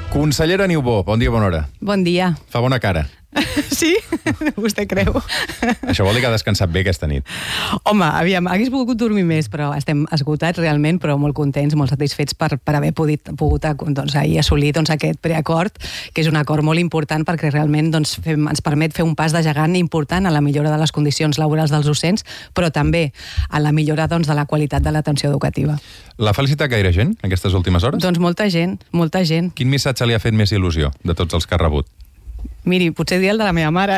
Consellera Niubó, bon dia, bona hora. Bon dia. Fa bona cara. Sí? Vostè creu? Això vol dir que ha descansat bé aquesta nit. Home, aviam, hagués pogut dormir més, però estem esgotats realment, però molt contents, molt satisfets per haver pogut ahir assolir aquest preacord, que és un acord molt important perquè realment ens permet fer un pas de gegant important a la millora de les condicions laborals dels docents, però també a la millora de la qualitat de l'atenció educativa. L'ha felicitat gaire gent aquestes últimes hores? Doncs molta gent, molta gent. Quin missatge li ha fet més il·lusió de tots els que ha rebut? Miri, potser dir el de la meva mare,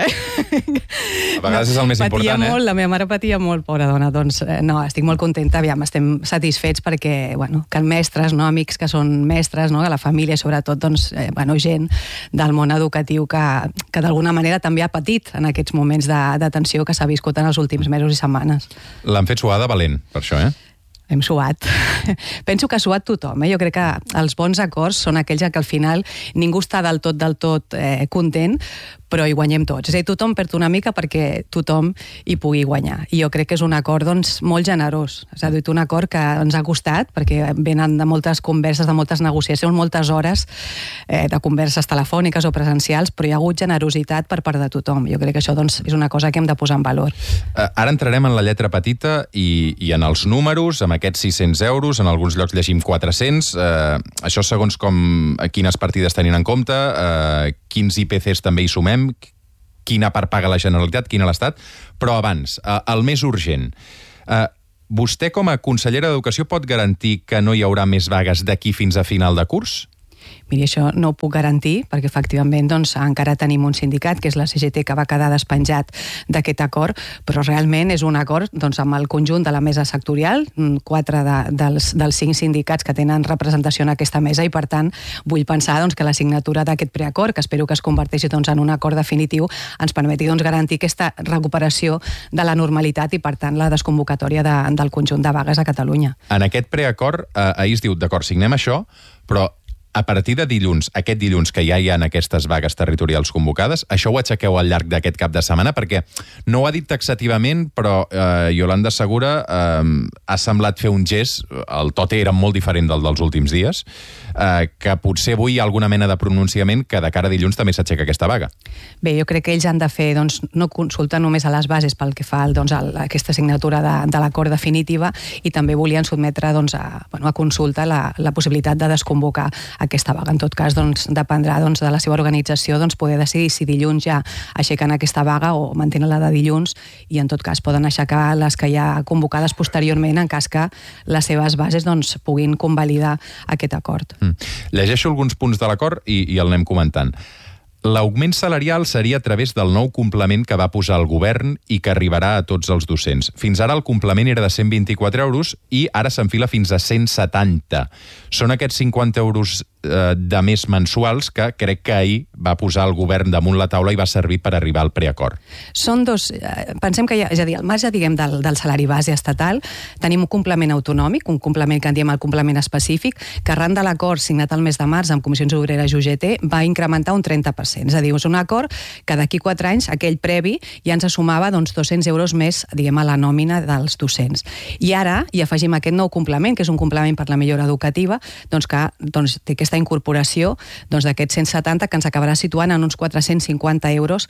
A vegades és el més important, molt, la meva mare patia molt, pobra dona. Doncs no, estic molt contenta, aviam, estem satisfets perquè, que mestres, amics que són mestres, que la família, sobretot, gent del món educatiu que d'alguna manera també ha patit en aquests moments de tensió que s'ha viscut en els últims mesos i setmanes. L'han fet suar de valent, per això, Hem suat. Penso que ha suat tothom. Jo crec que els bons acords són aquells que al final ningú està del tot content, però hi guanyem tots. És a dir, tothom perd una mica perquè tothom hi pugui guanyar. I jo crec que és un acord molt generós. És a dir, un acord que ens ha costat, perquè venen de moltes converses, de moltes negociacions, moltes hores de converses telefòniques o presencials, però hi ha hagut generositat per part de tothom. Jo crec que això és una cosa que hem de posar en valor. Ara entrarem en la lletra petita i en els números, amb aquests 600 euros, en alguns llocs llegim 400, això segons quines partides tenim en compte, quins IPCs també hi sumem, quina part paga la Generalitat, quina l'Estat, però abans, el més urgent. Vostè, com a consellera d'Educació, pot garantir que no hi haurà més vagues d'aquí fins a final de curs? Miri, això no ho puc garantir, perquè efectivament encara tenim un sindicat, que és la CGT, que va quedar despenjat d'aquest acord, però realment és un acord amb el conjunt de la mesa sectorial, 4 dels 5 sindicats que tenen representació en aquesta mesa, i per tant vull pensar que la signatura d'aquest preacord, que espero que es converteixi en un acord definitiu, ens permeti garantir aquesta recuperació de la normalitat i per tant la desconvocatòria del conjunt de vagues a Catalunya. En aquest preacord, ahir es diu, d'acord, signem això, però a partir de dilluns, aquest dilluns que ja hi ha aquestes vagues territorials convocades, això ho aixequeu al llarg d'aquest cap de setmana, perquè no ho ha dit taxativament, però Yolanda Segura ha semblat fer un gest, el to era molt diferent del dels últims dies, que potser avui hi ha alguna mena de pronunciament que de cara a dilluns també s'aixeca aquesta vaga. Bé, jo crec que ells han de fer, no consultar només a les bases pel que fa a aquesta signatura de l'acord definitiva, i també volien sotmetre a consulta la possibilitat de desconvocar aquesta vaga. En tot cas, dependrà de la seva organització poder decidir si dilluns ja aixequen aquesta vaga o mantenen la de dilluns, i en tot cas poden aixecar les que ja convocades posteriorment en cas que les seves bases puguin convalidar aquest acord. Llegeixo alguns punts de l'acord i el anem comentant. L'augment salarial seria a través del nou complement que va posar el govern i que arribarà a tots els docents. Fins ara el complement era de 124 euros i ara s'enfila fins a 170. Són aquests 50 euros de més mensuals que crec que ahir va posar el govern damunt la taula i va servir per arribar al preacord. Són pensem que és a dir, al marge, del salari base estatal, tenim un complement autonòmic, un complement que en diem el complement específic, que arran de l'acord signat el mes de març amb Comissions Obreres i UGT va incrementar un 30%. És a dir, és un acord que d'aquí 4 anys, aquell previ, ja ens sumava 200 euros més, a la nòmina dels docents. I ara hi afegim aquest nou complement, que és un complement per la millora educativa, que té aquesta incorporació d'aquests 170 que ens acabarà situant en uns 450 euros,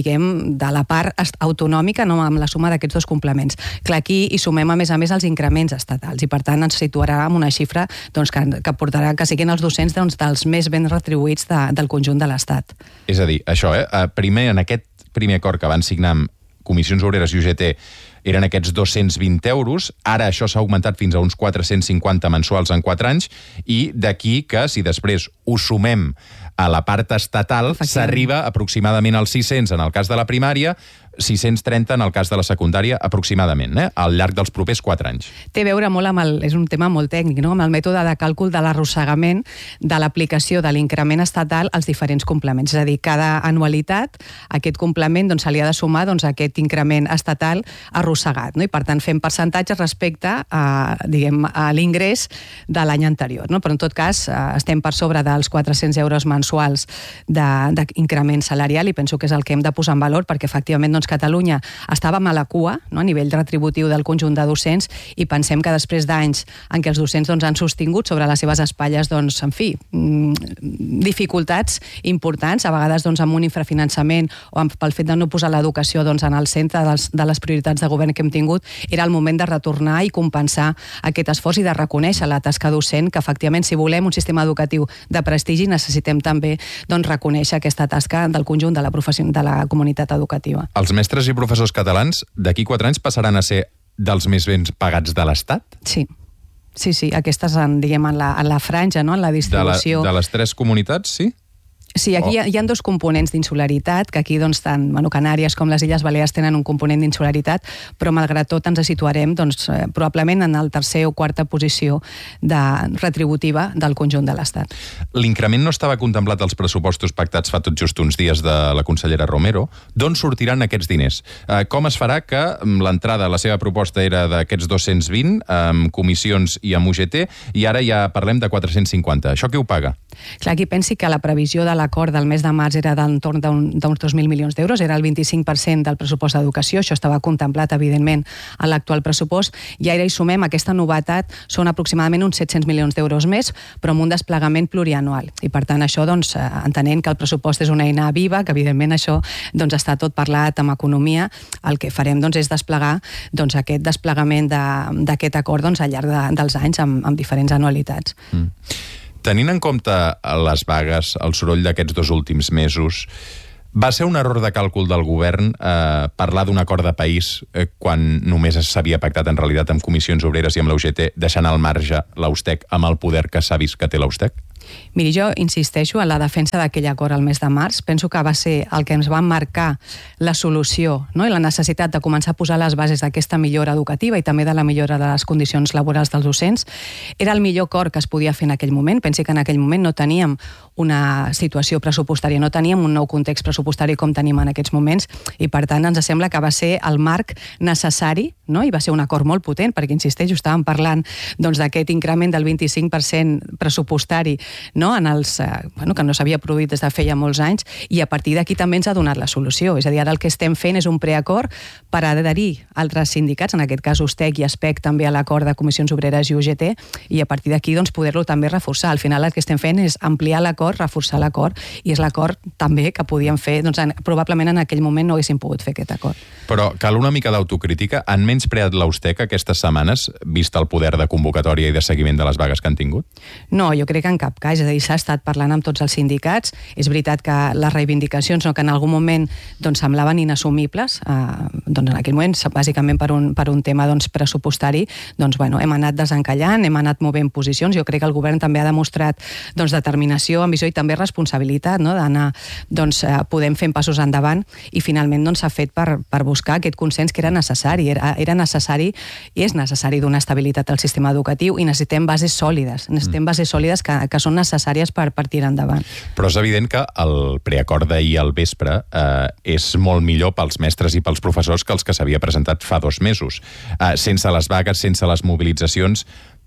de la part autonòmica, no amb la suma d'aquests dos complements. Clar, aquí hi sumem a més els increments estatals i per tant ens situarà en una xifra que portarà que siguin els docents dels més ben retribuïts del conjunt de l'Estat. És a dir, això, primer, en aquest primer acord que van signar amb Comissions Obreres i UGT eren aquests 220 euros, ara això s'ha augmentat fins a uns 450 mensuals en 4 anys, i d'aquí que, si després ho sumem a la part estatal, s'arriba aproximadament als 600 en el cas de la primària, 630 en el cas de la secundària, aproximadament, al llarg dels propers 4 anys. Té a veure molt és un tema molt tècnic, amb el mètode de càlcul de l'arrossegament de l'aplicació de l'increment estatal als diferents complements. És a dir, cada anualitat, aquest complement se li ha de sumar aquest increment estatal arrossegat, i per tant fem percentatges respecte a l'ingrés de l'any anterior. Però en tot cas estem per sobre dels 400 euros mensuals d'increment salarial, i penso que és el que hem de posar en valor perquè efectivament doncs Catalunya estàvem a la cua, no?, a nivell retributiu del conjunt de docents, i pensem que després d'anys en què els docents doncs, han sostingut sobre les seves espatlles, doncs, en fi, dificultats importants, a vegades doncs, amb un infrafinançament o pel fet de no posar l'educació doncs, en el centre de les prioritats de govern que hem tingut, era el moment de retornar i compensar aquest esforç i de reconèixer la tasca docent, que efectivament, si volem un sistema educatiu de prestigi, necessitem també doncs, reconèixer aquesta tasca del conjunt de la comunitat educativa. Els mestres i professors catalans d'aquí 4 anys passaran a ser dels més ben pagats de l'Estat? Sí. Sí, aquestes diguem, en la franja, no?, en la distribució. De les 3 comunitats, sí? Sí, aquí hi ha 2 components d'insularitat, que aquí doncs, tant Canàries com les Illes Balears tenen un component d'insularitat, però malgrat tot ens situarem doncs, probablement en el 3ª o 4ª posició retributiva del conjunt de l'Estat. L'increment no estava contemplat als pressupostos pactats fa tot just uns dies de la consellera Romero. D'on sortiran aquests diners? Com es farà que l'entrada, la seva proposta era d'aquests 220, amb comissions i amb UGT, i ara ja parlem de 450. Això qui ho paga? Clar, aquí pensi que la previsió de l'acord del mes de març era d'entorn d'uns 2.000 milions d'euros, era el 25% del pressupost d'educació, això estava contemplat, evidentment, a l'actual pressupost, i ara hi sumem aquesta novetat, són aproximadament uns 700 milions d'euros més, però amb un desplegament plurianual. I per tant, això, doncs, entenent que el pressupost és una eina viva, que evidentment això doncs, està tot parlat amb economia, el que farem doncs, és desplegar doncs, aquest desplegament d'aquest acord doncs, al llarg dels anys amb diferents anualitats. Tenint en compte les vagues, el soroll d'aquests 2 últims mesos, va ser un error de càlcul del govern parlar d'un acord de país quan només s'havia pactat en realitat amb comissions obreres i amb la UGT, deixant al marge l'Austec amb el poder que s'ha vist que té l'Austec? Miri, jo insisteixo en la defensa d'aquell acord al mes de març. Penso que va ser el que ens va marcar la solució, no?, i la necessitat de començar a posar les bases d'aquesta millora educativa i també de la millora de les condicions laborals dels docents. Era el millor acord que es podia fer en aquell moment. Pensi que en aquell moment no teníem una situació pressupostària, no teníem un nou context pressupostari com tenim en aquests moments, i per tant ens sembla que va ser el marc necessari, no?, i va ser un acord molt potent, perquè, insisteixo, estàvem parlant doncs, d'aquest increment del 25% pressupostari, no?, que no s'havia produït des de feia molts anys, i a partir d'aquí també ens ha donat la solució. És a dir, ara el que estem fent és un preacord per adherir altres sindicats, en aquest cas USTEC i ASPEC, també a l'acord de Comissions Obreres i UGT, i a partir d'aquí doncs, poder-lo també reforçar. Al final el que estem fent és ampliar l'acord, reforçar l'acord, i és l'acord també que podíem fer, doncs, probablement en aquell moment no haguéssim pogut fer aquest acord. Però cal una mica d'autocrítica. Han menyspreat l'USTEC aquestes setmanes, vist el poder de convocatòria i de seguiment de les vagues que han tingut? No, jo crec que en cap cas. És a dir, s'ha estat parlant amb tots els sindicats. És veritat que les reivindicacions, que en algun moment doncs, semblaven inassumibles, doncs en aquell moment, bàsicament per un tema doncs, pressupostari, doncs, hem anat desencallant, hem anat movent posicions. Jo crec que el govern també ha demostrat doncs, determinació, ambició i també responsabilitat, no?, d'anar podem fent passos endavant, i finalment s'ha fet per buscar aquest consens que era necessari. Era necessari i és necessari donar estabilitat al sistema educatiu, i necessitem bases sòlides. Necessitem bases sòlides que són necessàries per tirar endavant. Però és evident que el preacord d'ahir al vespre és molt millor pels mestres i pels professors que els que s'havia presentat fa 2 mesos. Sense les vagues, sense les mobilitzacions,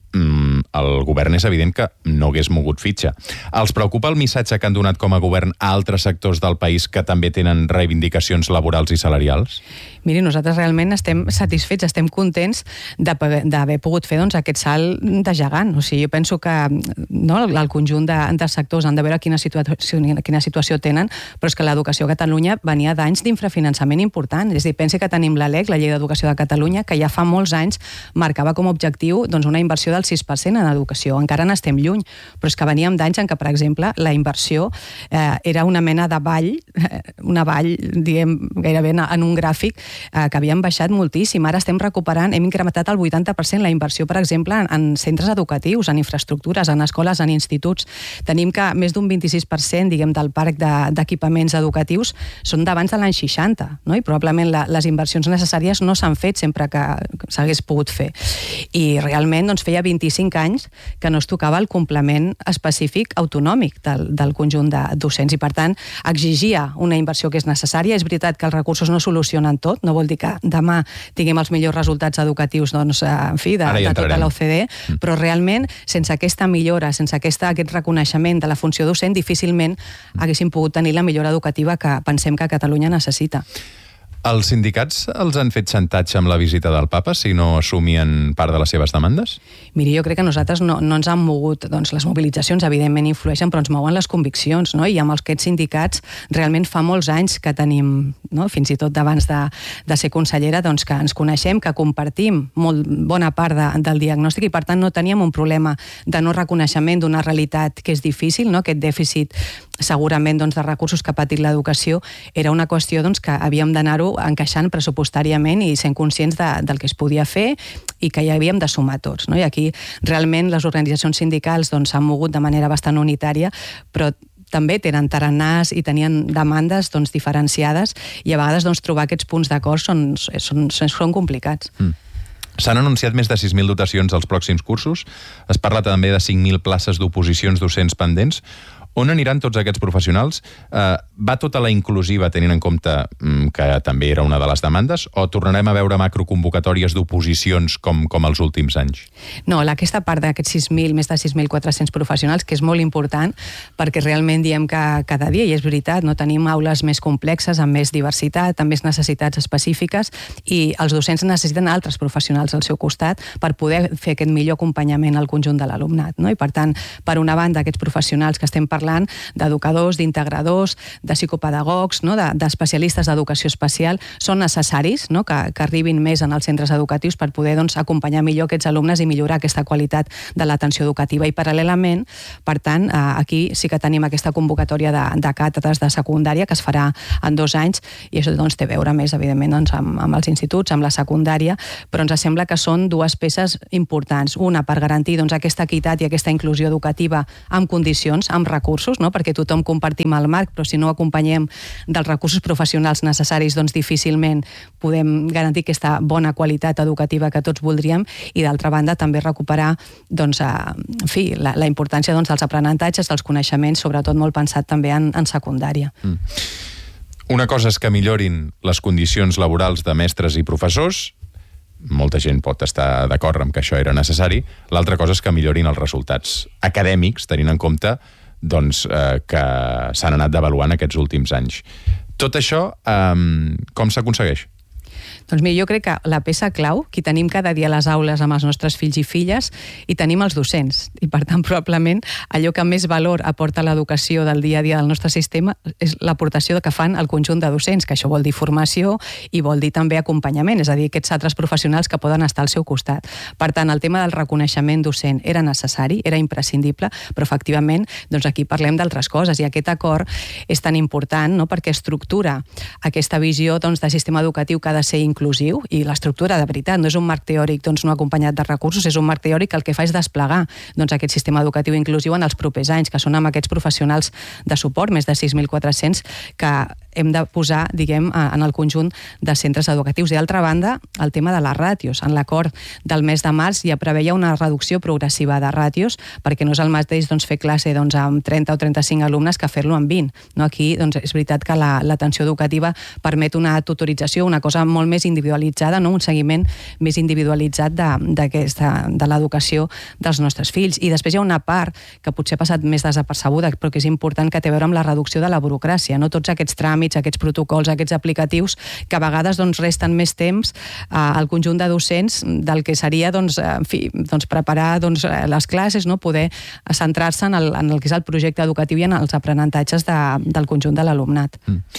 el govern és evident que no hagués mogut fitxa. Els preocupa el missatge que han donat com a govern a altres sectors del país que també tenen reivindicacions laborals i salarials? Miri, nosaltres realment estem satisfets, estem contents d'haver pogut fer doncs, aquest salt de gegant. O sigui, jo penso que el conjunt de sectors han de veure quina situació tenen, però és que l'educació a Catalunya venia d'anys d'infrafinançament important. És a dir, pensi que tenim la LEC, la Llei d'Educació de Catalunya, que ja fa molts anys marcava com a objectiu doncs, una inversió del 6% en educació. Encara n'estem lluny, però és que veníem d'anys en què, per exemple, la inversió era una mena de vall, diguem, gairebé en un gràfic, que havien baixat moltíssim. Ara estem recuperant, hem incrementat el 80% la inversió, per exemple, en centres educatius, en infraestructures, en escoles, en instituts. Tenim que més d'un 26%, diguem, del parc d'equipaments educatius són d'abans de l'any 60, no? I probablement les inversions necessàries no s'han fet sempre que s'hagués pogut fer. I realment doncs, feia 25 anys que no es tocava el complement específic autonòmic del conjunt de docents, i per tant exigia una inversió que és necessària. És veritat que els recursos no solucionen tot, no vol dir que demà tinguem els millors resultats educatius en fi, de tota l'OCDE, però realment sense aquesta millora, sense aquest reconeixement de la funció docent, difícilment haguéssim pogut tenir la millora educativa que pensem que Catalunya necessita. Els sindicats els han fet xantatge amb la visita del papa si no assumien part de les seves demandes? Miri, jo crec que nosaltres no ens han mogut, doncs les mobilitzacions evidentment influeixen, però ens mouen les conviccions, no? I amb aquests sindicats realment fa molts anys que tenim, no? Fins i tot d'abans de ser consellera, doncs que ens coneixem, que compartim molt bona part del diagnòstic i per tant no teníem un problema de no reconeixement d'una realitat que és difícil, no? Aquest dèficit segurament doncs, de recursos que ha patit l'educació era una qüestió doncs, que havíem d'anar-ho encaixant pressupostàriament i sent conscients del que es podia fer i que hi havíem de sumar tots, no? I aquí realment les organitzacions sindicals doncs, s'han mogut de manera bastant unitària, però també tenen tarannàs i tenien demandes doncs, diferenciades i a vegades doncs, trobar aquests punts d'acord són complicats. S'han anunciat més de 6.000 dotacions als pròxims cursos. Es parla també de 5.000 places d'oposicions docents pendents. On aniran tots aquests professionals? Va tota la inclusiva tenint en compte que també era una de les demandes o tornarem a veure macroconvocatòries d'oposicions com els últims anys? No, aquesta part d'aquests 6.000, més de 6.400 professionals, que és molt important perquè realment diem que cada dia, i és veritat, no tenim aules més complexes, amb més diversitat, amb més necessitats específiques i els docents necessiten altres professionals al seu costat per poder fer aquest millor acompanyament al conjunt de l'alumnat, no? I per tant, per una banda, aquests professionals que estem parlant d'educadors, d'integradors, de psicopedagogs, no? d'especialistes d'educació especial, són necessaris, no? que arribin més en els centres educatius per poder doncs, acompanyar millor aquests alumnes i millorar aquesta qualitat de l'atenció educativa. I paral·lelament, per tant, aquí sí que tenim aquesta convocatòria de càtedres de secundària que es farà en 2 anys i això doncs, té a veure més, evidentment, doncs, amb els instituts, amb la secundària, però ens sembla que són 2 peces importants. Una, per garantir doncs, aquesta equitat i aquesta inclusió educativa amb condicions, amb recursos, no? Perquè tothom compartim el marc, però si no acompanyem dels recursos professionals necessaris, doncs difícilment podem garantir aquesta bona qualitat educativa que tots voldríem i d'altra banda també recuperar doncs, en fi, la importància doncs, dels aprenentatges, dels coneixements, sobretot molt pensat també en secundària. Una cosa és que millorin les condicions laborals de mestres i professors, molta gent pot estar d'acord amb que això era necessari, l'altra cosa és que millorin els resultats acadèmics, tenint en compte doncs, que s'han anat devaluant aquests últims anys. Tot això, com s'aconsegueix? Doncs mira, jo crec que la peça clau, qui tenim cada dia a les aules amb els nostres fills i filles, i tenim els docents. I per tant, probablement, allò que més valor aporta l'educació del dia a dia del nostre sistema és l'aportació que fan el conjunt de docents, que això vol dir formació i vol dir també acompanyament, és a dir, aquests altres professionals que poden estar al seu costat. Per tant, el tema del reconeixement docent era necessari, era imprescindible, però efectivament, doncs aquí parlem d'altres coses i aquest acord és tan important, no?, perquè estructura aquesta visió doncs, de sistema educatiu que ha de ser inclusiu i l'estructura de veritat, no és un marc teòric doncs, no acompanyat de recursos, és un marc teòric que el que fa és desplegar doncs, aquest sistema educatiu inclusiu en els propers anys, que són amb aquests professionals de suport, més de 6.400, que hem de posar, diguem, en el conjunt de centres educatius. I d'altra banda, el tema de les ràtios. En l'acord del mes de març ja preveia una reducció progressiva de ràtios, perquè no és el mateix doncs, fer classe doncs, amb 30 o 35 alumnes que fer-lo amb 20. No? Aquí doncs, és veritat que l'atenció educativa permet una tutorització, una cosa molt més individualitzada, no? Un seguiment més individualitzat de l'educació dels nostres fills. I després hi ha una part que potser ha passat més desapercebuda, però que és important, que té a veure amb la reducció de la burocràcia. No? Tots aquests tràmits, aquests protocols, aquests aplicatius, que a vegades doncs, resten més temps al conjunt de docents del que seria doncs, en fi, doncs, preparar doncs, les classes, no? Poder centrar-se en el que és el projecte educatiu i en els aprenentatges del conjunt de l'alumnat.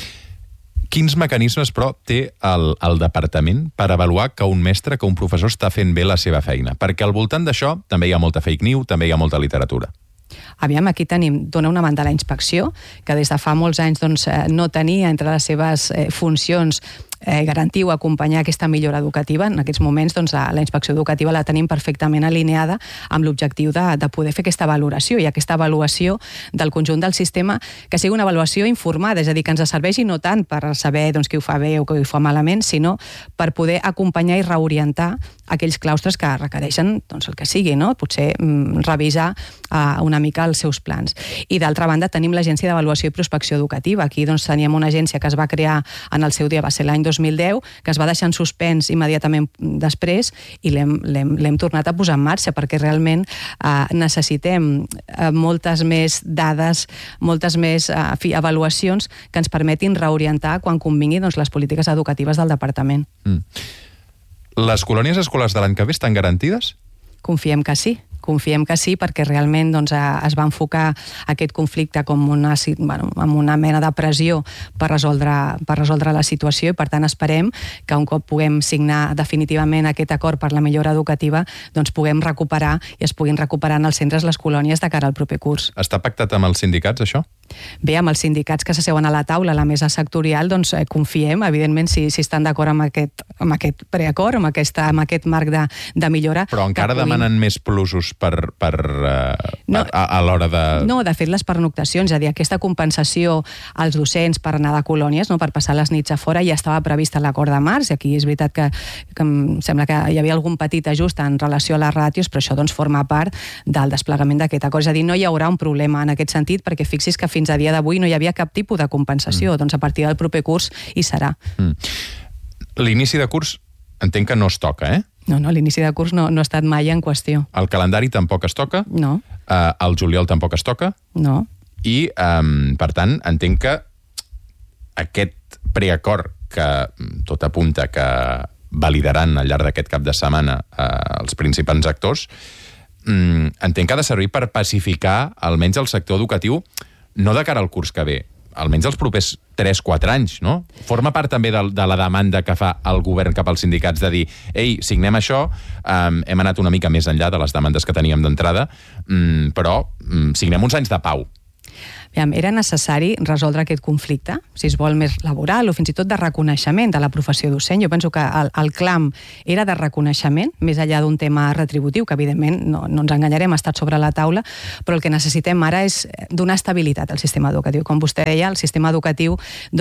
Quins mecanismes, però, té el departament per avaluar que un mestre, que un professor està fent bé la seva feina? Perquè al voltant d'això també hi ha molta fake news, també hi ha molta literatura. Aviam, aquí dona una banda a la inspecció, que des de fa molts anys doncs, no tenia entre les seves funcions garantir o acompanyar aquesta millora educativa. En aquests moments doncs, la inspecció educativa la tenim perfectament alineada amb l'objectiu de poder fer aquesta valoració i aquesta avaluació del conjunt del sistema que sigui una avaluació informada, és a dir, que ens serveixi no tant per saber doncs, qui ho fa bé o qui ho fa malament, sinó per poder acompanyar i reorientar aquells claustres que requereixen doncs, el que sigui, no? Potser revisar una mica els seus plans. I d'altra banda tenim l'Agència d'Avaluació i Prospecció Educativa. Aquí doncs, teníem una agència que es va crear en el seu dia, va ser l'any 2010, que es va deixar en suspens immediatament després i l'hem tornat a posar en marxa perquè realment necessitem moltes més dades, moltes més avaluacions que ens permetin reorientar quan convingui les polítiques educatives del departament. Les colònies escolars de l'any que ve estan garantides? Confiem que sí perquè realment es va enfocar aquest conflicte com amb una mena de pressió per resoldre la situació i per tant esperem que un cop puguem signar definitivament aquest acord per la millora educativa puguem recuperar i es puguin recuperar en els centres les colònies de cara al proper curs. Està pactat amb els sindicats, això? Bé, amb els sindicats que s'asseuen a la taula, a la mesa sectorial, confiem, evidentment, si estan d'acord amb aquest preacord, amb aquest marc de millora. Però encara demanen més plusos a l'hora de... No, de fet, les pernoctacions, és a dir, aquesta compensació als docents per anar de colònies, per passar les nits a fora, ja estava prevista a l'acord de març, i aquí és veritat que em sembla que hi havia algun petit ajust en relació a les ràtios, però això forma part del desplegament d'aquest acord. És a dir, no hi haurà un problema en aquest sentit, perquè fixis que fins a dia d'avui no hi havia cap tipus de compensació, doncs a partir del proper curs hi serà. L'inici de curs entenc que no es toca, No, l'inici de curs no ha estat mai en qüestió. El calendari tampoc es toca? No. El juliol tampoc es toca? No. I, per tant, entenc que aquest preacord que tot apunta que validaran al llarg d'aquest cap de setmana els principals actors, entenc que ha de servir per pacificar almenys el sector educatiu, no de cara al curs que ve, almenys els propers 3-4 anys, no? Forma part també de la demanda que fa el govern cap als sindicats de dir, ei, signem això, hem anat una mica més enllà de les demandes que teníem d'entrada, però signem uns anys de pau. Era necessari resoldre aquest conflicte, si es vol més laboral o fins i tot de reconeixement de la professió docent. Jo penso que el clam era de reconeixement, més enllà d'un tema retributiu, que evidentment no ens enganyarem, ha estat sobre la taula, però el que necessitem ara és donar estabilitat al sistema educatiu. Com vostè deia, el sistema educatiu,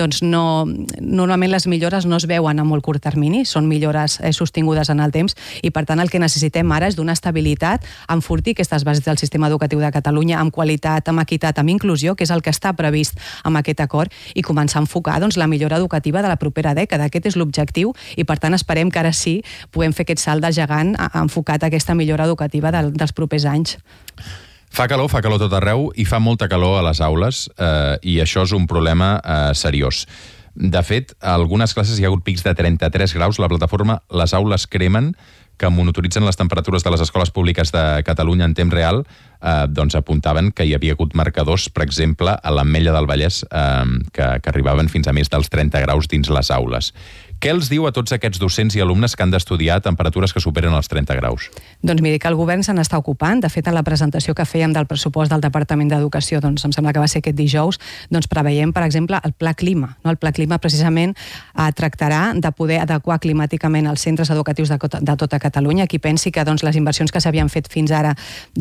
normalment les millores no es veuen a molt curt termini, són millores sostingudes en el temps, i per tant el que necessitem ara és donar estabilitat, enfortir aquestes bases del sistema educatiu de Catalunya amb qualitat, amb equitat, amb inclusió, que és el que està previst amb aquest acord, i començar a enfocar la millora educativa de la propera dècada. Aquest és l'objectiu i, per tant, esperem que ara sí puguem fer aquest salt de gegant enfocat a aquesta millora educativa dels propers anys. Fa calor tot arreu i fa molta calor a les aules i això és un problema seriós. De fet, a algunes classes hi ha hagut pics de 33 graus. La plataforma Les Aules Cremen, que monitoritzen les temperatures de les escoles públiques de Catalunya en temps real, apuntaven que hi havia hagut marcadors, per exemple, a l'Ametlla del Vallès, que arribaven fins a més dels 30 graus dins les aules. Què els diu a tots aquests docents i alumnes que han d'estudiar a temperatures que superen els 30 graus? Doncs miri, que el govern se n'està ocupant. De fet, a la presentació que fèiem del pressupost del Departament d'Educació, em sembla que va ser aquest dijous, preveiem, per exemple, el Pla Clima. El Pla Clima, precisament, tractarà de poder adequar climàticament els centres educatius de tota Catalunya. Qui pensi que les inversions que s'havien fet fins ara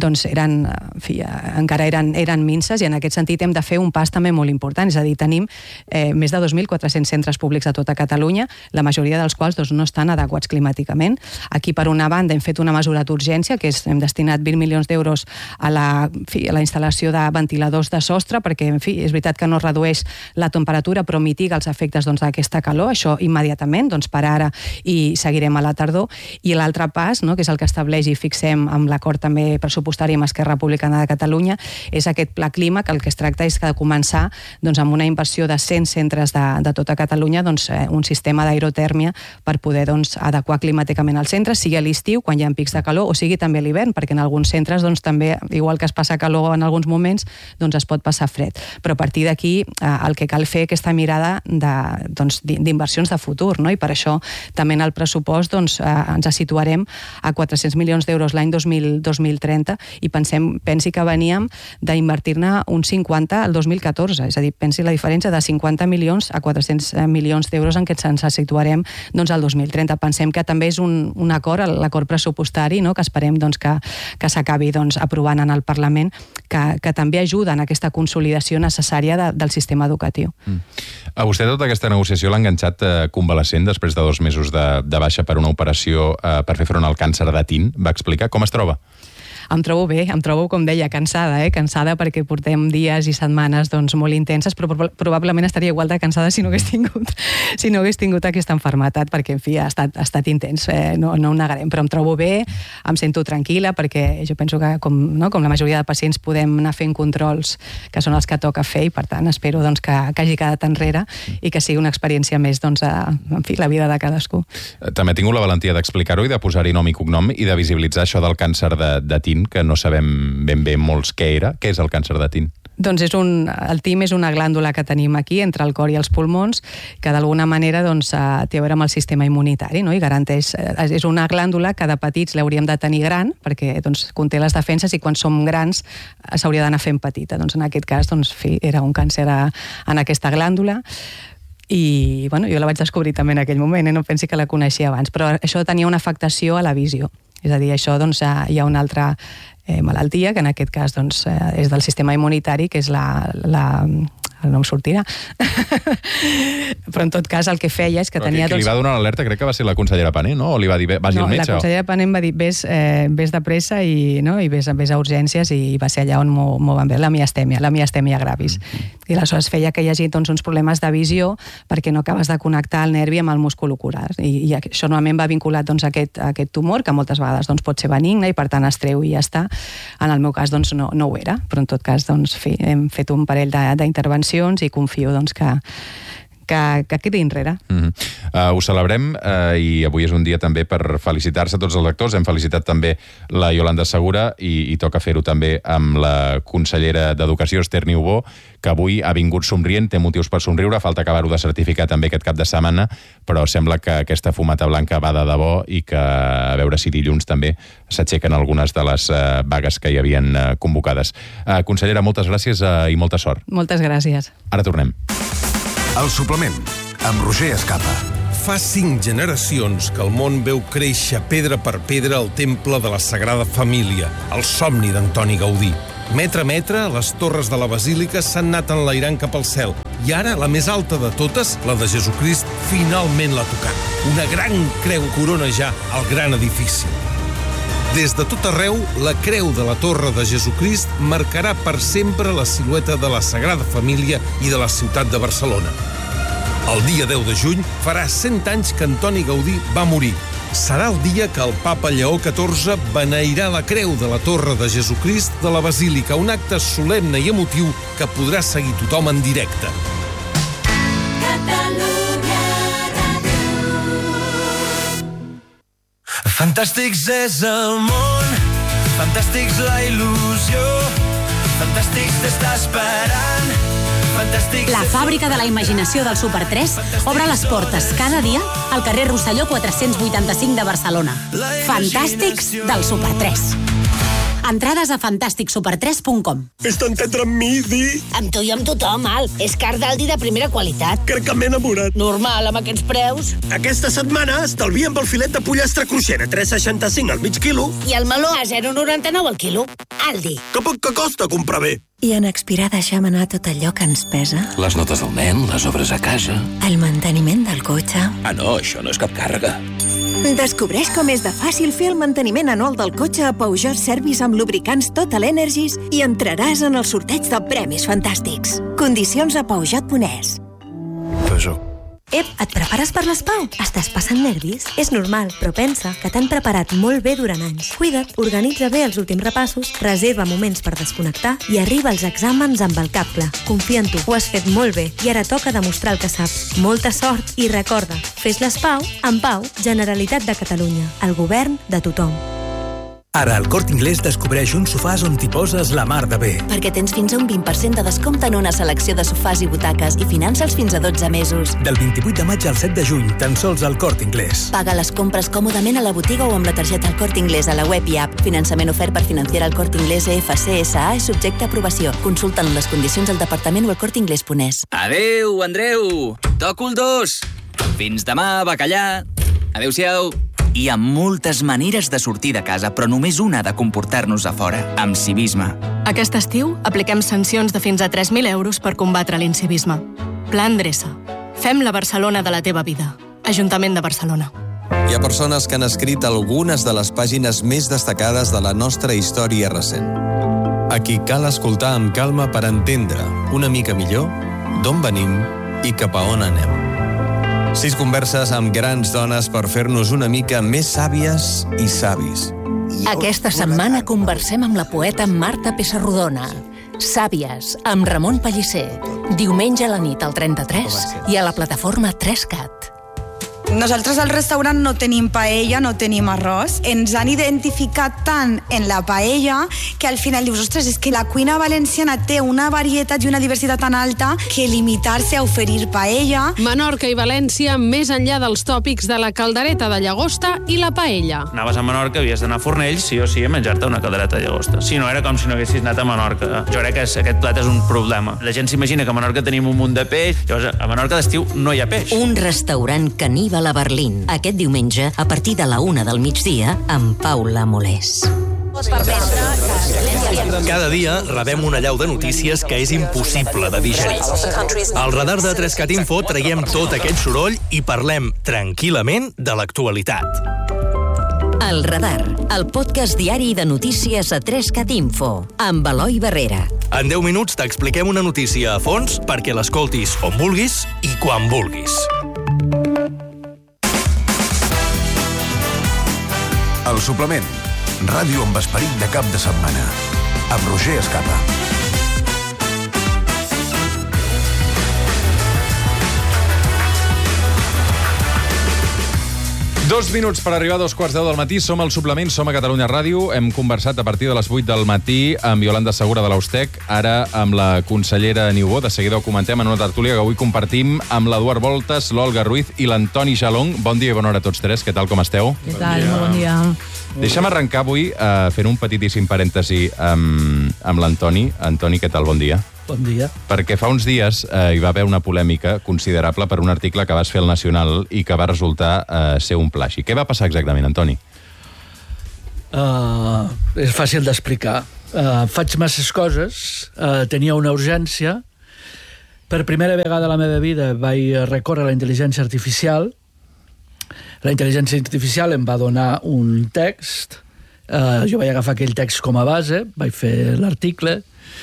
encara eren minses, i en aquest sentit hem de fer un pas també molt important. És a dir, tenim més de 2.400 centres públics a tota Catalunya, la majoria dels quals no estan adequats climàticament. Aquí, per una banda, hem fet una mesura d'urgència, que hem destinat 20 milions d'euros a la instal·lació de ventiladors de sostre, perquè, és veritat que no redueix la temperatura, però mitiga els efectes d'aquesta calor, això immediatament, per ara, i seguirem a la tardor. I l'altre pas, que és el que estableix i fixem amb l'acord també pressupostari amb Esquerra Republicana de Catalunya, és aquest Pla Clima, que el que es tracta és de començar amb una inversió de 100 centres de tota Catalunya, un sistema d'aerotèrmia per poder adequar climàticament al centre, sigui a l'estiu, quan hi ha pics de calor, o sigui també a l'hivern, perquè en alguns centres també, igual que es passa calor en alguns moments, es pot passar fred. Però a partir d'aquí el que cal fer aquesta mirada d'inversions de futur, i per això també en el pressupost ens situarem a 400 milions d'euros l'any 2030, i pensi que veníem d'invertir-ne uns 50 al 2014, és a dir, pensi la diferència de 50 milions a 400 milions d'euros en què ens situarem al 2030. Pensem que també és un acord, l'acord pressupostari, que esperem que s'acabi aprovant en el Parlament, que també ajuda en aquesta consolidació necessària del sistema educatiu. A vostè tota aquesta negociació l'ha enganxat convalescent després de 2 mesos de baixa per una operació per fer front al càncer de tin. Va explicar com es troba? Em trobo bé, em trobo, com deia, cansada, cansada perquè portem dies i setmanes doncs, molt intenses, però probablement estaria igual de cansada si no hagués tingut aquesta malaltia, perquè, en fi, ha estat intens, no ho negarem, però em trobo bé, em sento tranquil·la, perquè jo penso que, com la majoria de pacients, podem anar fent controls que són els que toca fer, i per tant espero doncs, que hagi quedat enrere i que sigui una experiència més, doncs, en fi, la vida de cadascú. També he tingut la valentia d'explicar-ho i de posar-hi nom i cognom i de visibilitzar això del càncer de tin, que no sabem ben bé molts què era. Què és el càncer de tin? Doncs el tim és una glàndula que tenim aquí, entre el cor i els pulmons, que d'alguna manera doncs, té a veure amb el sistema immunitari, no? I garanteix, és una glàndula que de petits l'hauríem de tenir gran, perquè doncs, conté les defenses, i quan som grans s'hauria d'anar fent petita. Doncs, en aquest cas, doncs, era un càncer en aquesta glàndula, i bueno, jo la vaig descobrir també en aquell moment, no pensi que la coneixia abans, però això tenia una afectació a la visió. És a dir, això doncs, hi ha una altra malaltia, que en aquest cas doncs, és del sistema immunitari, que és no em sortirà. Però en tot cas el que feia és que tenia... Qui li va donar l'alerta crec que va ser la consellera Pané, no? O li va dir, vagi al metge? No, la consellera Pané em va dir, vés de pressa i vés a urgències, i va ser allà on m'ho van veure, la miastèmia gravis. I aleshores feia que hi hagi doncs, uns problemes de visió perquè no acabes de connectar el nervi amb el múscul ocular. I això normalment va vinculat doncs, a aquest tumor, que moltes vegades doncs, pot ser benigne i per tant es treu i ja està. En el meu cas doncs, no ho era, però en tot cas doncs, hem fet un parell d'intervencions i confio doncs, que quedi enrere. Ho celebrem i avui és un dia també per felicitar-se a tots els lectors. Hem felicitat també la Iolanda Segura i toca fer-ho també amb la consellera d'Educació, Esther Niubó, que avui ha vingut somrient, té motius per somriure, falta acabar-ho de certificar també aquest cap de setmana, però sembla que aquesta fumata blanca va de debò i que a veure si dilluns també s'aixequen algunes de les vagues que hi havien convocades. Consellera, moltes gràcies i molta sort. Moltes gràcies. Ara tornem. El suplement, amb Roger Escapa. Fa 5 generacions que el món veu créixer pedra per pedra el temple de la Sagrada Família, el somni d'Antoni Gaudí. Metre a metre, les torres de la basílica s'han anat enlairant cap al cel. I ara, la més alta de totes, la de Jesucrist, finalment l'ha tocat. Una gran creu corona ja el gran edifici. Des de tot arreu, la creu de la Torre de Jesucrist marcarà per sempre la silueta de la Sagrada Família i de la ciutat de Barcelona. El dia 10 de juny farà 100 anys que Antoni Gaudí va morir. Serà el dia que el papa Lleó XIV beneirà la creu de la Torre de Jesucrist de la Basílica, un acte solemne i emotiu que podrà seguir tothom en directe. Fantàstics és el món, fantàstics la il·lusió, fantàstics t'està esperant, fantàstics... La fàbrica de la imaginació del Super 3 obre les portes cada dia al carrer Rosselló 485 de Barcelona. Fantàstics del Super 3. Entrades a fantasticsuper3.com. Vés-te entendre amb mi, Di. Amb tu i amb tothom, Al. És car d'Aldi de primera qualitat. Crec que m'he enamorat. Normal, amb aquests preus. Aquesta setmana estalvia amb el filet de pollastre cruixent a 3,65 al mig quilo. I el meló a 0,99 al quilo. Aldi. Que poc que costa comprar bé. I en Expirà deixem anar tot allò que ens pesa. Les notes del nen, les obres a casa... El manteniment del cotxe... Ah, no, això no és cap càrrega. Descobreix com és de fàcil fer el manteniment anual del cotxe a Peugeot Service amb lubricants Total Energies i entraràs en el sorteig de premis fantàstics. Condicions a Peugeot.es. Peugeot. Ep, et prepares per l'espau? Estàs passant nervis? És normal, però pensa que t'han preparat molt bé durant anys. Cuida't, organitza bé els últims repassos, reserva moments per desconnectar i arriba als exàmens amb el cap clar. Confia en tu, ho has fet molt bé i ara toca demostrar el que saps. Molta sort i recorda, fes l'espau en pau, Generalitat de Catalunya, el govern de tothom. Ara al Corte Inglés descobreix uns sofàs on t'hi poses la mar de bé. Perquè tens fins a un 20% de descompte en una selecció de sofàs i butaques i finança'ls fins a 12 mesos. Del 28 de maig al 7 de juny, tan sols al Corte Inglés. Paga les compres còmodament a la botiga o amb la targeta al Corte Inglés a la web i app. Finançament ofert per Financiera al Corte Inglés EFC SA és subjecte a aprovació. Consulta'n les condicions al departament o al corteinglés.es. Adeu, Andreu! Toco el 2! Fins demà, bacallà! Adéu-siau! Hi ha moltes maneres de sortir de casa, però només una de comportar-nos a fora, amb civisme. Aquest estiu apliquem sancions de fins a 3.000 euros per combatre l'incivisme. Plan Dreça. Fem la Barcelona de la teva vida. Ajuntament de Barcelona. Hi ha persones que han escrit algunes de les pàgines més destacades de la nostra història recent. A qui cal escoltar amb calma per entendre una mica millor d'on venim i cap a on anem. 6 converses amb grans dones per fer-nos una mica més sàvies i savis. Aquesta setmana conversem amb la poeta Marta Pessarrodona. Sàvies, amb Ramon Pellicer. Diumenge a la nit al 33 i a la plataforma 3CAT. Nosaltres al restaurant no tenim paella, no tenim arròs. Ens han identificat tant en la paella que al final dius, ostres, és que la cuina valenciana té una varietat i una diversitat tan alta que limitar-se a oferir paella... Menorca i València, més enllà dels tòpics de la caldereta de llagosta i la paella. Anaves a Menorca, havies d'anar a Fornells, sí o sí, a menjar-te una caldereta de llagosta. Si no, era com si no haguessis anat a Menorca. Jo crec que aquest plat és un problema. La gent s'imagina que a Menorca tenim un munt de peix, llavors a Menorca d'estiu no hi ha peix. Un restaurant caníbal a Berlín. Aquest diumenge, a partir de la 1 del migdia, amb Paula Molés. Cada dia rebem una allau de notícies que és impossible de digerir. Al radar de 3CAT Info traiem tot aquest soroll i parlem tranquil·lament de l'actualitat. El Radar, el podcast diari de notícies a 3CAT Info, amb Eloi Barrera. En 10 minuts t'expliquem una notícia a fons perquè l'escoltis on vulguis i quan vulguis. El suplement. Ràdio amb esperit de cap de setmana. Amb Roger Escapa. Dos minuts per arribar a 2:15 del matí. Som al suplement, som a Catalunya Ràdio. Hem conversat a partir de les 8 del matí amb Iolanda Segura de l'Austec, ara amb la consellera Niubó. De seguida ho comentem en una tertúlia que avui compartim amb l'Eduard Voltas, l'Olga Ruiz i l'Antoni Jalong. Bon dia i bona hora a tots tres. Què tal, com esteu? Què tal? Molt bon dia. Deixa'm arrencar avui fent un petitíssim parèntesi amb l'Antoni. Antoni, què tal? Bon dia. Bon dia. Perquè fa uns dies hi va haver una polèmica considerable per un article que vas fer al Nacional i que va resultar ser un plagi. Què va passar exactament, Antoni? És fàcil d'explicar. Faig masses coses, tenia una urgència. Per primera vegada a la meva vida vaig recórrer a la intel·ligència artificial. La intel·ligència artificial em va donar un text. Jo vaig agafar aquell text com a base, vaig fer l'article.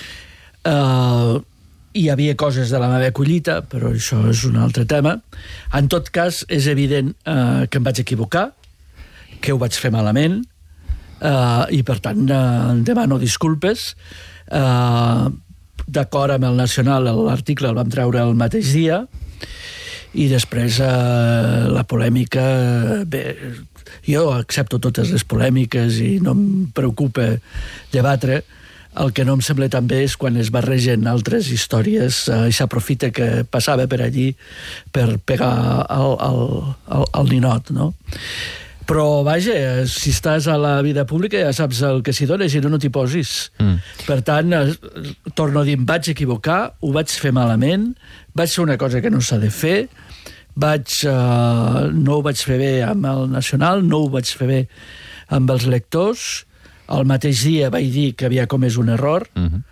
Hi havia coses de la meva collita, però això és un altre tema. En tot cas, és evident que em vaig equivocar, que ho vaig fer malament, i per tant demano disculpes. D'acord amb el Nacional, l'article el vam treure el mateix dia, i després la polèmica... Bé, jo accepto totes les polèmiques i no em preocupa debatre. El que no em sembla tan bé és quan es barregen altres històries i s'aprofita que passava per allí per pegar el ninot, no? Però, vaja, si estàs a la vida pública ja saps el que s'hi dona, si no t'hi posis. Per tant, torno a dir, em vaig equivocar, ho vaig fer malament, vaig fer una cosa que no s'ha de fer, no ho vaig fer bé amb el Nacional, no ho vaig fer bé amb els lectors. El mateix dia vaig dir que havia comès un error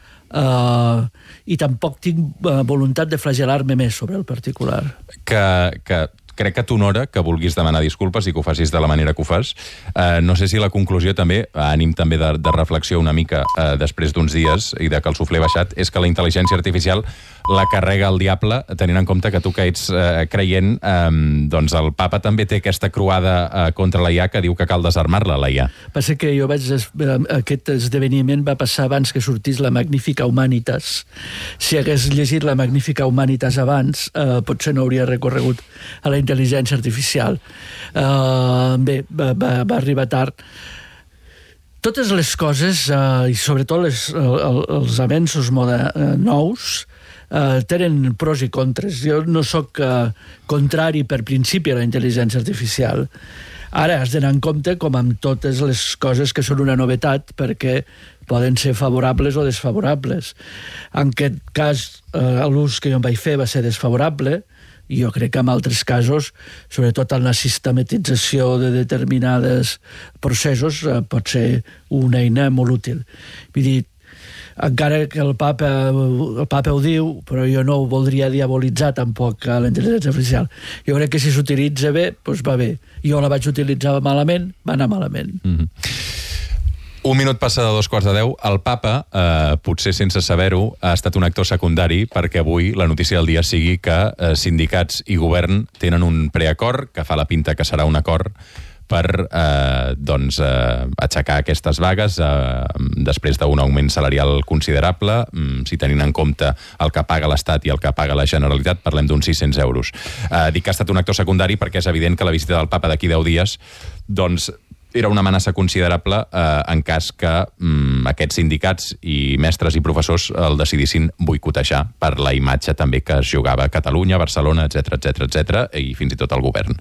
i tampoc tinc voluntat de flagel·lar-me més sobre el particular. Crec que t'honora que vulguis demanar disculpes i que ho facis de la manera que ho fas. No sé si la conclusió també, ànim també de reflexió una mica després d'uns dies i de que el suflé baixat, és que la intel·ligència artificial la carrega el diable, tenint en compte que tu que ets creient, doncs el papa també té aquesta croada contra la IA que diu que cal desarmar-la, la IA. Passa que jo aquest esdeveniment va passar abans que sortís la Magnífica Humanitas. Si hagués llegit la Magnífica Humanitas abans, potser no hauria recorregut a la intel·ligència artificial. Bé, va arribar tard. Totes les coses, i sobretot els avenços nous, tenen pros i contres. Jo no sóc contrari per principi a la intel·ligència artificial. Ara has d'anar en compte com amb totes les coses que són una novetat, perquè poden ser favorables o desfavorables. En aquest cas, l'ús que jo em vaig fer va ser desfavorable, i jo crec que en altres casos, sobretot en la sistematització de determinades processos, pot ser una eina molt útil. Vull dir, encara que el papa ho diu, però jo no ho voldria diabolitzar tampoc a la intel·ligència artificial. Jo crec que si s'utilitza bé, doncs va bé. Jo la vaig utilitzar malament, va anar malament. Un minut passa de 2:45. El papa, potser sense saber-ho, ha estat un actor secundari perquè avui la notícia del dia sigui que sindicats i govern tenen un preacord que fa la pinta que serà un acord per aixecar aquestes vagues després d'un augment salarial considerable. Si tenint en compte el que paga l'Estat i el que paga la Generalitat, parlem d'uns 600 euros. Dic que ha estat un actor secundari perquè és evident que la visita del papa d'aquí 10 dies doncs era una amenaça considerable en cas que aquests sindicats i mestres i professors el decidissin boicotejar per la imatge també que es jugava a Catalunya, Barcelona, etc i fins i tot el govern.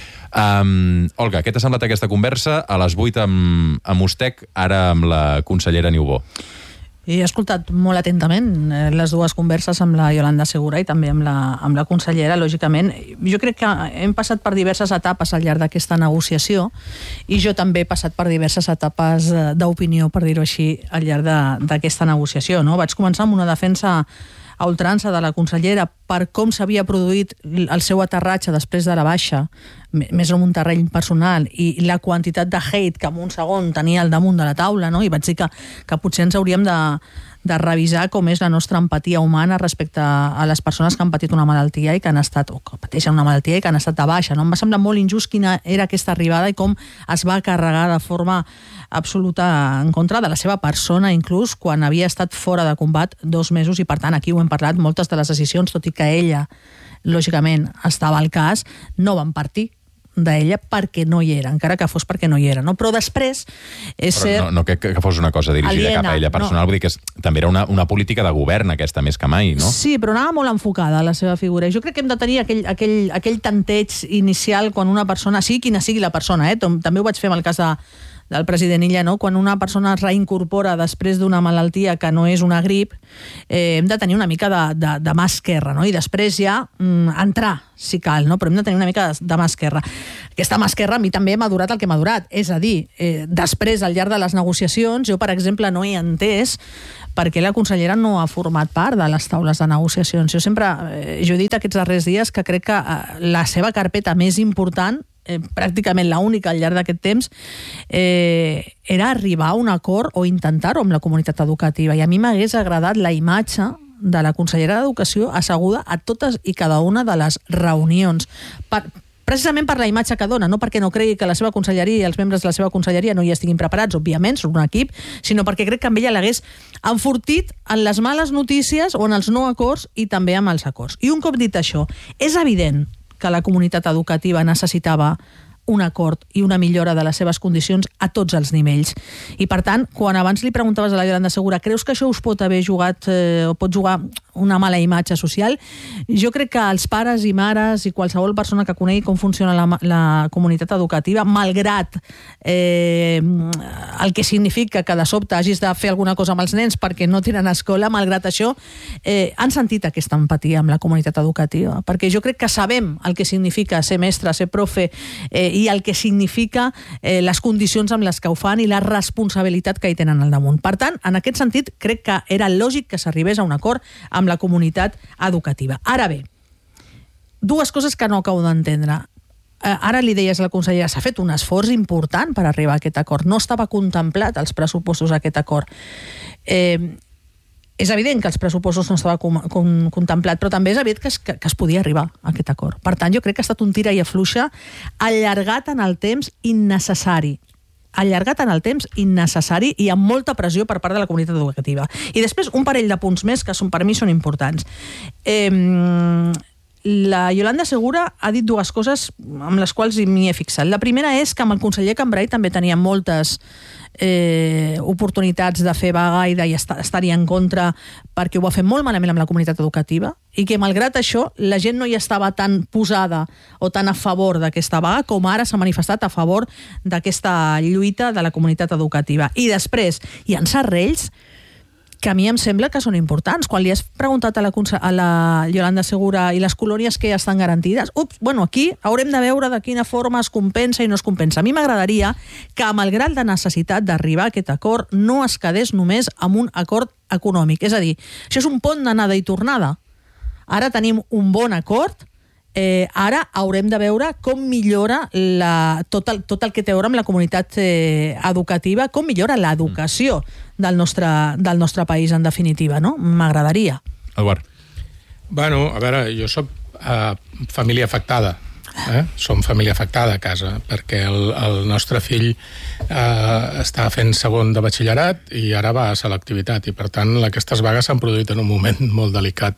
Olga, què t'ha semblat aquesta conversa? A les 8 amb Ustec, ara amb la consellera Niubó. He escoltat molt atentament les dues converses amb la Yolanda Segura i també amb la consellera, lògicament. Jo crec que hem passat per diverses etapes al llarg d'aquesta negociació i jo també he passat per diverses etapes d'opinió, per dir-ho així, al llarg d'aquesta negociació. Vaig començar amb una defensa a ultrança de la consellera per com s'havia produït el seu aterratge després de la baixa, més en un terreny personal, i la quantitat de hate que en un segon tenia al damunt de la taula, i vaig dir que potser ens hauríem de revisar com és la nostra empatia humana respecte a les persones que han patit una malaltia i que han estat, o que pateixen una malaltia i que han estat de baixa. Em va semblar molt injust quina era aquesta arribada i com es va carregar de forma absoluta en contra de la seva persona, inclús quan havia estat fora de combat 2 mesos, i per tant aquí ho hem parlat, moltes de les decisions, tot i que ella lògicament estava al cas, no van partir d'ella perquè no hi era, encara que fos perquè no hi era, però després és cert... No que fos una cosa dirigida cap a ella personal, vull dir que també era una política de govern aquesta més que mai, no? Sí, però anava molt enfocada la seva figura. Jo crec que hem de tenir aquell tanteig inicial quan una persona, sigui quina sigui la persona, també ho vaig fer amb el cas del president Illa, quan una persona es reincorpora després d'una malaltia que no és una grip, hem de tenir una mica de mà esquerra, i després ja entrar, si cal, però hem de tenir una mica de mà esquerra. Aquesta mà esquerra a mi també m'ha durat el que m'ha durat, és a dir, després, al llarg de les negociacions, jo, per exemple, no he entès per què la consellera no ha format part de les taules de negociacions. Jo sempre he dit aquests darrers dies que crec que la seva carpeta més important, pràcticament l'única al llarg d'aquest temps, era arribar a un acord o intentar-ho amb la comunitat educativa. I a mi m'hagués agradat la imatge de la consellera d'Educació asseguda a totes i cada una de les reunions. Precisament per la imatge que dona, no perquè no cregui que la seva conselleria i els membres de la seva conselleria no hi estiguin preparats, òbviament, són un equip, sinó perquè crec que amb ella l'hagués enfortit en les males notícies o en els no acords i també amb els acords. I un cop dit això, és evident que la comunitat educativa necessitava un acord i una millora de les seves condicions a tots els nivells. I per tant, quan abans li preguntaves a la Yolanda Segura, creus que això us pot haver jugat o pot jugar una mala imatge social? Jo crec que els pares i mares i qualsevol persona que conegui com funciona la comunitat educativa, malgrat el que significa que de sobte hagis de fer alguna cosa amb els nens perquè no tenen escola, malgrat això, han sentit aquesta empatia amb la comunitat educativa, perquè jo crec que sabem el que significa ser mestre, ser profe, i el que significa les condicions amb les que ho fan i la responsabilitat que hi tenen al damunt. Per tant, en aquest sentit, crec que era lògic que s'arribés a un acord amb la comunitat educativa. Ara bé, dues coses que no acabo d'entendre. Ara li deies a la consellera, s'ha fet un esforç important per arribar a aquest acord. No estava contemplat als pressupostos aquest acord. És evident que els pressupostos no estava contemplat, però també és evident que es podia arribar a aquest acord. Per tant, jo crec que ha estat un tira i afluixa allargat en el temps innecessari. Allargat en el temps innecessari i amb molta pressió per part de la comunitat educativa. I després un parell de punts més que per mi són importants. La Yolanda Segura ha dit dues coses amb les quals m'hi he fixat. La primera és que amb el conseller Cambray també tenia moltes oportunitats de fer vaga i d'estar-hi en contra perquè ho va fer molt malament amb la comunitat educativa i que malgrat això la gent no hi estava tan posada o tan a favor d'aquesta vaga com ara s'ha manifestat a favor d'aquesta lluita de la comunitat educativa. I després, i en Sarrells, que a mi em sembla que són importants. Quan li has preguntat a la Yolanda Segura i les colònies que ja estan garantides, aquí haurem de veure de quina forma es compensa i no es compensa. A mi m'agradaria que amb el grau de necessitat d'arribar a aquest acord no es quedés només amb un acord econòmic. És a dir, això és un pont d'anada i tornada. Ara tenim un bon acord, ara haurem de veure com millora tot el que té a veure amb la comunitat educativa, com millora l'educació del nostre país, en definitiva, no? M'agradaria. Eduard. Bueno, a veure, jo soc família afectada. Som família afectada a casa, perquè el nostre fill està fent segon de batxillerat i ara va a selectivitat, i per tant aquestes vagues s'han produït en un moment molt delicat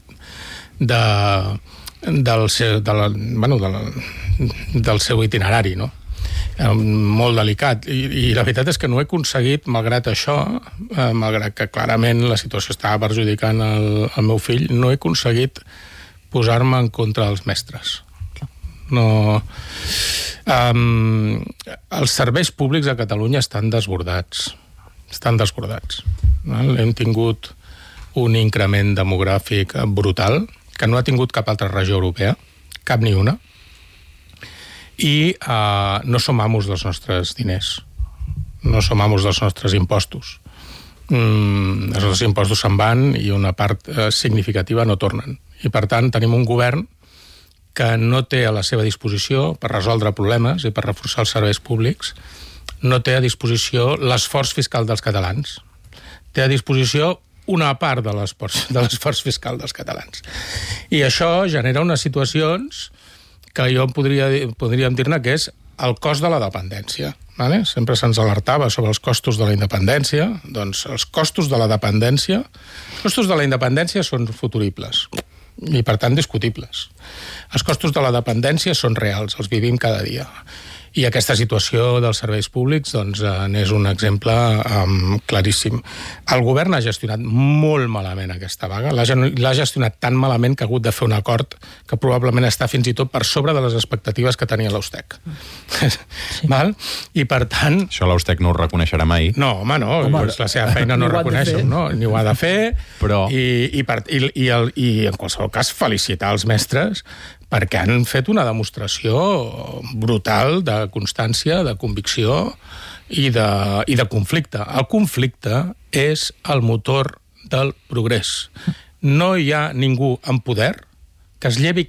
del seu itinerari, no? Molt delicat, i la veritat és que no he aconseguit, malgrat això, malgrat que clarament la situació estava perjudicant el meu fill, no he aconseguit posar-me en contra dels mestres. No. Els serveis públics a Catalunya estan desbordats. Hem tingut un increment demogràfic brutal, que no ha tingut cap altra regió europea, cap ni una, i no som amos dels nostres diners, no som amos dels nostres impostos. Els nostres impostos se'n van i una part significativa no tornen. I per tant tenim un govern que no té a la seva disposició, per resoldre problemes i per reforçar els serveis públics, no té a disposició l'esforç fiscal dels catalans. Té a disposició una part de l'esforç fiscal dels catalans. I això genera unes situacions que jo podríem dir-ne que és el cost de la dependència. Vale? Sempre se'ns alertava sobre els costos de la independència. Doncs els costos de la dependència són futuribles i, per tant, discutibles. Els costos de la dependència són reals, els vivim cada dia. I aquesta situació dels serveis públics doncs, n'és un exemple claríssim. El govern ha gestionat molt malament aquesta vaga, l'ha gestionat tan malament que ha hagut de fer un acord que probablement està fins i tot per sobre de les expectatives que tenia l'Austec. Sí. Val? I per tant... Això l'Austec no ho reconeixerà mai. No, home, no, la seva feina no reconeix, no? Ni ho ha de fer, però... i en qualsevol cas felicitar els mestres perquè han fet una demostració brutal de constància, de convicció i de conflicte. El conflicte és el motor del progrés. No hi ha ningú en poder que es llevi